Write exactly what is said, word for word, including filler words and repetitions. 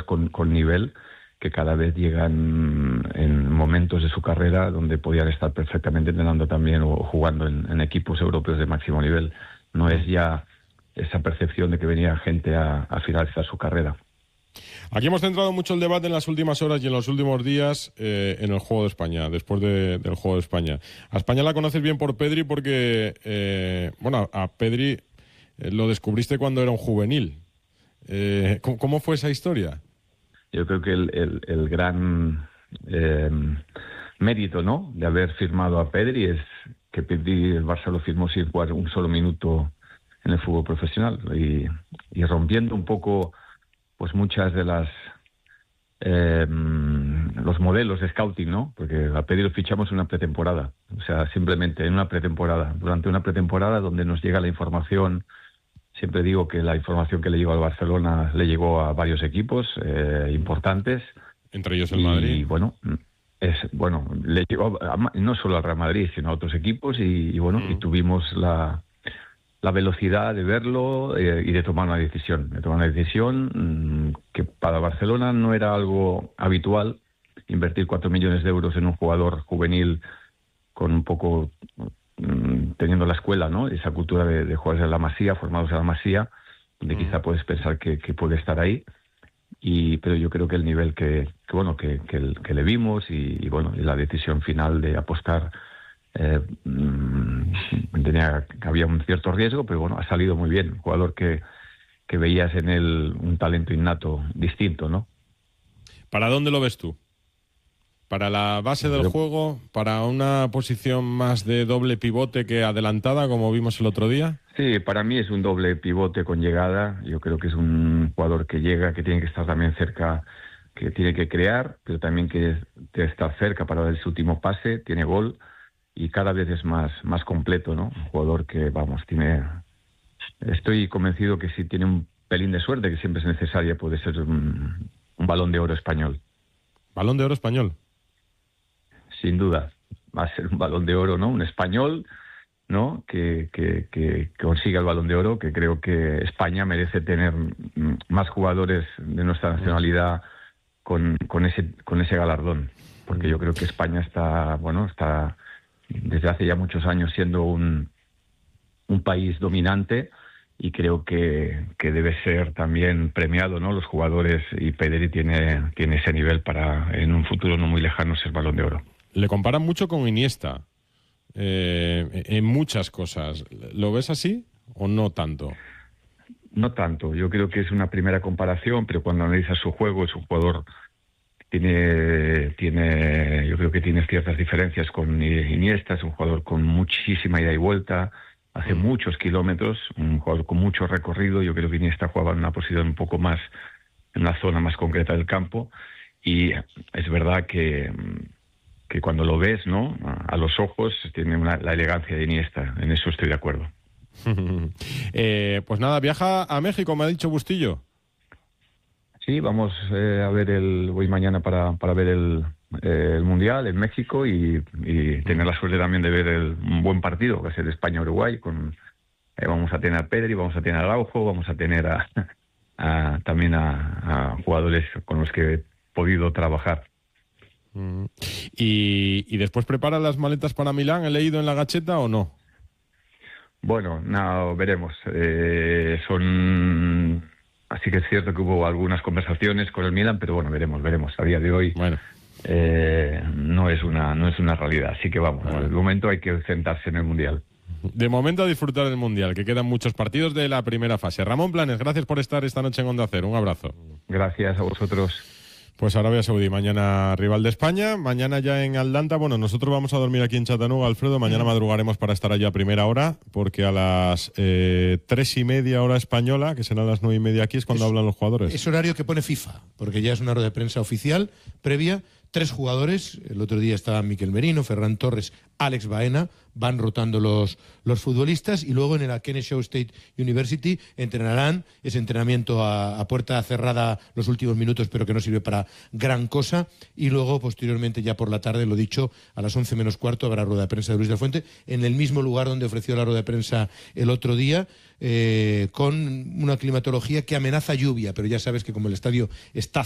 con, con nivel, que cada vez llegan en momentos de su carrera donde podían estar perfectamente entrenando también o jugando en, en equipos europeos de máximo nivel. No es ya esa percepción de que venía gente a, a finalizar su carrera. Aquí hemos centrado mucho el debate en las últimas horas y en los últimos días eh, en el Juego de España, después de, del Juego de España. A España la conoces bien por Pedri porque, eh, bueno, a Pedri eh, lo descubriste cuando era un juvenil. Eh, ¿cómo, ¿Cómo fue esa historia? Yo creo que el, el, el gran eh, mérito, ¿no?, de haber firmado a Pedri es que Pedri, el Barça lo firmó sin jugar un solo minuto en el fútbol profesional y, y rompiendo un poco pues muchas de las eh, los modelos de scouting, ¿no? Porque a Pedri lo fichamos en una pretemporada, o sea, simplemente en una pretemporada, durante una pretemporada donde nos llega la información. Siempre digo que la información que le llegó al Barcelona le llegó a varios equipos eh, importantes. Entre ellos el y, Madrid. Y bueno, es, bueno, le llegó a, no solo al Real Madrid, sino a otros equipos y, y bueno, mm. y tuvimos la, la velocidad de verlo eh, y de tomar una decisión. De tomar una decisión mmm, que para Barcelona no era algo habitual, invertir cuatro millones de euros en un jugador juvenil con un poco... teniendo la escuela, ¿no?, esa cultura de, de jugadores de la Masía, formados en la Masía, donde mm. quizá puedes pensar que, que puede estar ahí, y pero yo creo que el nivel que, que bueno que, que, el, que le vimos y, y bueno y la decisión final de apostar eh, tenía que había un cierto riesgo, pero bueno, ha salido muy bien. Un jugador que, que veías en él un talento innato distinto, ¿no? ¿Para dónde lo ves tú? ¿Para la base del juego? ¿Para una posición más de doble pivote que adelantada, como vimos el otro día? Sí, para mí es un doble pivote con llegada. Yo creo que es un jugador que llega, que tiene que estar también cerca, que tiene que crear, pero también que estar cerca para dar ese último pase, tiene gol y cada vez es más, más completo, ¿no? Un jugador que, vamos, tiene... Estoy convencido que si tiene un pelín de suerte, que siempre es necesaria, puede ser un, un Balón de Oro español. ¿Balón de Oro español? Sin duda, va a ser un Balón de Oro, ¿no? Un español, ¿no?, que, que, que consiga el Balón de Oro, que creo que España merece tener más jugadores de nuestra nacionalidad con, con ese con ese galardón, porque yo creo que España está, bueno, está desde hace ya muchos años siendo un, un país dominante y creo que, que debe ser también premiado, ¿no?, los jugadores, y Pedri tiene, tiene ese nivel para en un futuro no muy lejano ser Balón de Oro. Le comparan mucho con Iniesta eh, en muchas cosas. ¿Lo ves así o no tanto? No tanto. Yo creo que es una primera comparación, pero cuando analizas su juego, es un jugador que tiene, tiene, yo creo que tiene ciertas diferencias con Iniesta. Es un jugador con muchísima ida y vuelta, hace mm. muchos kilómetros, un jugador con mucho recorrido. Yo creo que Iniesta jugaba en una posición un poco más, en una zona más concreta del campo, y es verdad que que cuando lo ves, ¿no?, a los ojos, tiene una, la elegancia de Iniesta. En eso estoy de acuerdo. eh, pues nada, viaja a México, me ha dicho Bustillo. Sí, vamos eh, a ver el... Voy mañana para, para ver el, eh, el Mundial en México y, y tener la suerte también de ver el, un buen partido, que va a ser España-Uruguay. Con, eh, vamos a tener a Pedri, vamos a tener a Araujo, vamos a tener a, a, también a, a jugadores con los que he podido trabajar. Mm. ¿Y, ¿Y después prepara las maletas para Milán? ¿He leído en la Gacheta o no? Bueno, no, veremos. Eh, son... Así que es cierto que hubo algunas conversaciones con el Milan, pero bueno, veremos, veremos. A día de hoy bueno. eh, no es una no es una realidad. Así que vamos, bueno. De momento hay que centrarse en el Mundial. De momento a disfrutar del Mundial, que quedan muchos partidos de la primera fase. Ramón Planes, gracias por estar esta noche en Onda Cero. Un abrazo. Gracias a vosotros. Pues Arabia Saudí, mañana rival de España, mañana ya en Atlanta. Bueno, nosotros vamos a dormir aquí en Chattanooga, Alfredo, mañana madrugaremos para estar allá a primera hora, porque a las eh, tres y media hora española, que serán las nueve y media aquí, es cuando es, hablan los jugadores. Es horario que pone FIFA, porque ya es una rueda de prensa oficial, previa, tres jugadores, el otro día estaban Miquel Merino, Ferran Torres, Alex Baena, van rotando los, los futbolistas, y luego en el Kennesaw State University entrenarán ese entrenamiento a, a puerta cerrada los últimos minutos, pero que no sirve para gran cosa, y luego posteriormente ya por la tarde, lo dicho, a las once menos cuarto habrá rueda de prensa de Luis de la Fuente en el mismo lugar donde ofreció la rueda de prensa el otro día, eh, con una climatología que amenaza lluvia, pero ya sabes que como el estadio está